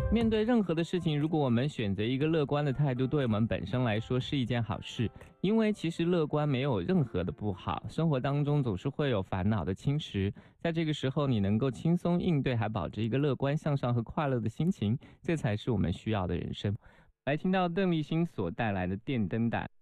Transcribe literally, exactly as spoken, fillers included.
面对任何的事情，如果我们选择一个乐观的态度，对我们本身来说是一件好事。因为其实乐观没有任何的不好，生活当中总是会有烦恼的侵蚀，在这个时候你能够轻松应对，还保持一个乐观向上和快乐的心情，这才是我们需要的人生。来听到邓丽欣所带来的电灯胆。